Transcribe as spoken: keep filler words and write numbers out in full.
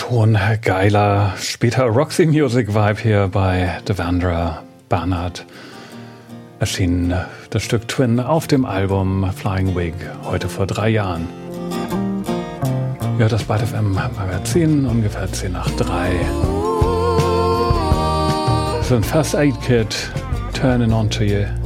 Schon geiler, später Roxy Music Vibe hier bei Devendra Banhart. Erschien das Stück Twin auf dem Album Flying Wig, heute vor drei Jahren. Ihr hört das Byte F M Magazin, ungefähr zehn nach drei. Das ist ein First Aid Kit, Turning On To You.